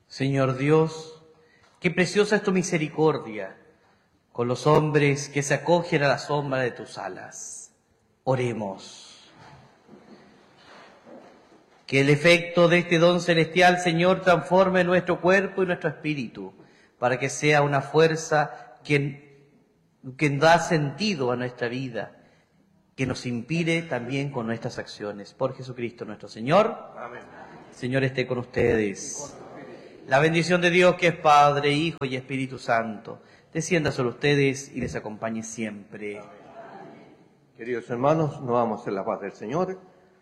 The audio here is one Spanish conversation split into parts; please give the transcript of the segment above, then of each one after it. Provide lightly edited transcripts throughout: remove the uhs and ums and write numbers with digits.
Señor Dios, qué preciosa es tu misericordia con los hombres que se acogen a la sombra de tus alas. Oremos. Que el efecto de este don celestial, Señor, transforme nuestro cuerpo y nuestro espíritu, para que sea una fuerza que da sentido a nuestra vida, que nos inspire también con nuestras acciones. Por Jesucristo nuestro Señor. Amén. Señor esté con ustedes. La bendición de Dios, que es Padre, Hijo y Espíritu Santo, descienda sobre ustedes y les acompañe siempre. Queridos hermanos, nos vamos en la paz del Señor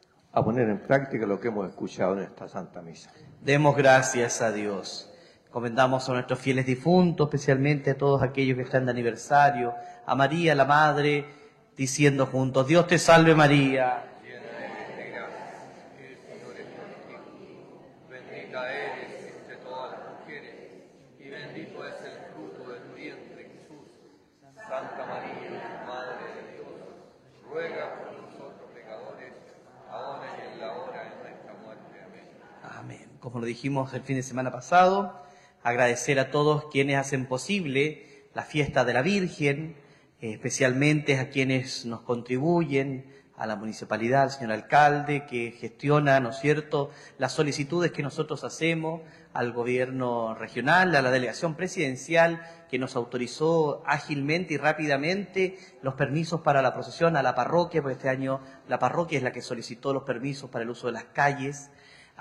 a poner en práctica lo que hemos escuchado en esta Santa Misa. Demos gracias a Dios. Encomendamos a nuestros fieles difuntos, especialmente a todos aquellos que están de aniversario, a María, la Madre, diciendo juntos: Dios te salve María. Llena eres de gracia, el Señor es contigo. Bendita eres entre todas las mujeres, y bendito es el fruto de tu vientre, Jesús. Santa María, Madre de Dios, ruega por nosotros pecadores, ahora y en la hora de nuestra muerte. Amén. Amén. Como lo dijimos el fin de semana pasado, agradecer a todos quienes hacen posible la fiesta de la Virgen, especialmente a quienes nos contribuyen, a la municipalidad, al señor alcalde, que gestiona, ¿no es cierto?, las solicitudes que nosotros hacemos, al gobierno regional, a la delegación presidencial, que nos autorizó ágilmente y rápidamente los permisos para la procesión, a la parroquia, porque este año la parroquia es la que solicitó los permisos para el uso de las calles.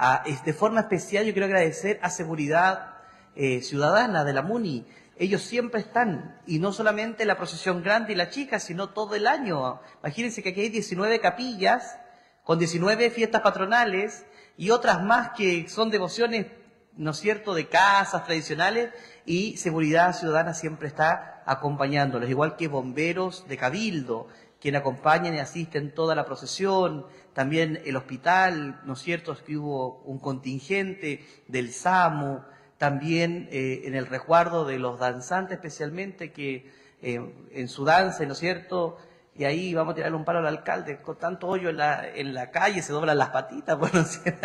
De forma especial yo quiero agradecer a Seguridad Ciudadana de la MUNI. Ellos siempre están, y no solamente la procesión grande y la chica, sino todo el año. Imagínense que aquí hay 19 capillas, con 19 fiestas patronales, y otras más que son devociones, ¿no es cierto?, de casas tradicionales, y Seguridad Ciudadana siempre está acompañándolos, igual que bomberos de Cabildo, quienes acompañan y asisten toda la procesión, también el hospital, ¿no es cierto?, es que hubo un contingente del SAMU, también en el resguardo de los danzantes especialmente, que en su danza, ¿no es cierto?, y ahí vamos a tirarle un palo al alcalde, con tanto hoyo en la calle se doblan las patitas, bueno,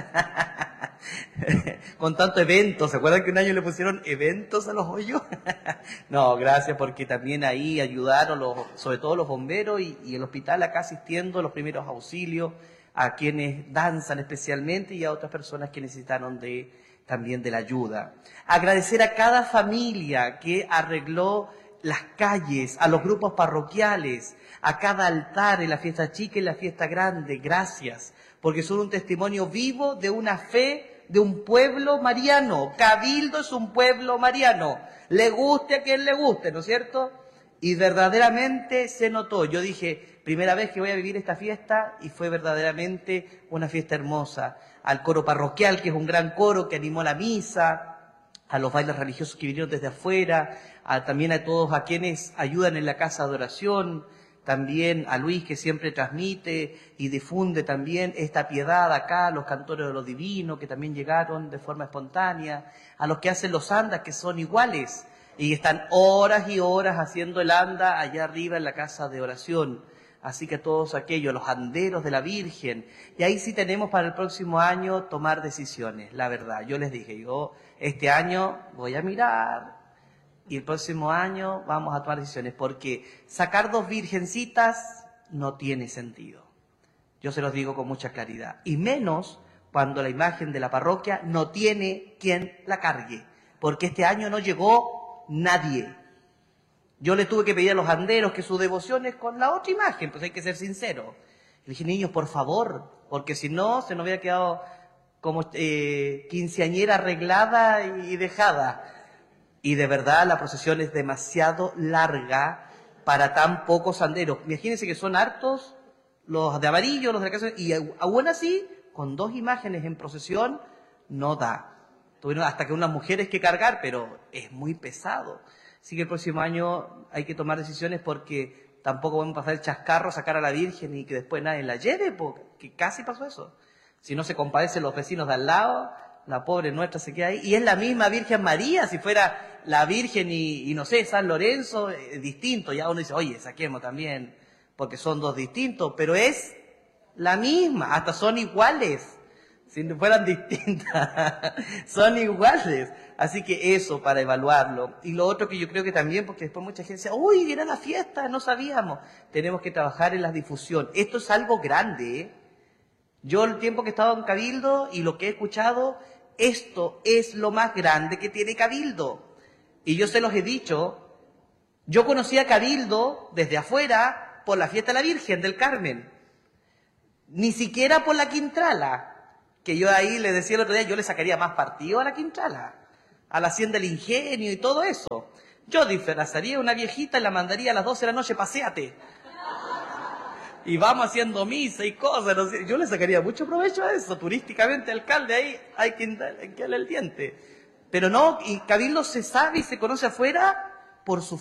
con tanto evento. ¿Se acuerdan que un año le pusieron eventos a los hoyos? No, gracias, porque también ahí ayudaron sobre todo los bomberos y el hospital acá asistiendo los primeros auxilios a quienes danzan especialmente y a otras personas que necesitaron también de la ayuda. Agradecer a cada familia que arregló las calles, a los grupos parroquiales, a cada altar en la fiesta chica y en la fiesta grande. Gracias, porque son un testimonio vivo de una fe de un pueblo mariano. Cabildo es un pueblo mariano. Le guste a quien le guste, ¿no es cierto? Y verdaderamente se notó. Yo dije, primera vez que voy a vivir esta fiesta, y fue verdaderamente una fiesta hermosa. Al coro parroquial, que es un gran coro que animó la misa, a los bailes religiosos que vinieron desde afuera, también a todos a quienes ayudan en la casa de oración, también a Luis, que siempre transmite y difunde también esta piedad acá, los cantores de lo divino, que también llegaron de forma espontánea, a los que hacen los andas, que son iguales, y están horas y horas haciendo el anda allá arriba en la casa de oración. Así que todos aquellos, los anderos de la Virgen, y ahí sí tenemos para el próximo año tomar decisiones, la verdad. Yo les dije, yo este año voy a mirar, y el próximo año vamos a tomar decisiones, porque sacar 2 virgencitas no tiene sentido. Yo se los digo con mucha claridad, y menos cuando la imagen de la parroquia no tiene quien la cargue, porque este año no llegó nadie. Yo le tuve que pedir a los anderos que su devoción es con la otra imagen, pues hay que ser sincero. Le dije, niños, por favor, porque si no, se nos hubiera quedado como quinceañera arreglada y dejada. Y de verdad la procesión es demasiado larga para tan pocos anderos. Imagínense que son hartos los de amarillo, los de la casa, y aún así, con 2 imágenes en procesión, no da. Tuvieron hasta que unas mujeres que cargar, pero es muy pesado. Así que el próximo año hay que tomar decisiones, porque tampoco podemos pasar el chascarro, sacar a la Virgen y que después nadie la lleve, porque casi pasó eso. Si no se compadecen los vecinos de al lado, la pobre nuestra se queda ahí. Y es la misma Virgen María. Si fuera la Virgen y no sé, San Lorenzo, distinto. Ya uno dice, oye, saquemos también, porque son 2 distintos. Pero es la misma, hasta son iguales. Si no fueran distintas, son iguales. Así que eso para evaluarlo. Y lo otro que yo creo que también, porque después mucha gente dice, uy, era la fiesta, no sabíamos. Tenemos que trabajar en la difusión. Esto es algo grande, ¿eh? Yo el tiempo que he estado en Cabildo y lo que he escuchado, esto es lo más grande que tiene Cabildo. Y yo se los he dicho, yo conocí a Cabildo desde afuera por la fiesta de la Virgen del Carmen. Ni siquiera por la Quintrala. Que yo ahí le decía el otro día, yo le sacaría más partido a la Quintrala, a la Hacienda del Ingenio y todo eso. Yo disfrazaría a una viejita y la mandaría a las 12 de la noche, paséate. Y vamos haciendo misa y cosas. No sé. Yo le sacaría mucho provecho a eso, turísticamente, alcalde, ahí hay que darle el diente. Pero no, y Cabildo se sabe y se conoce afuera por su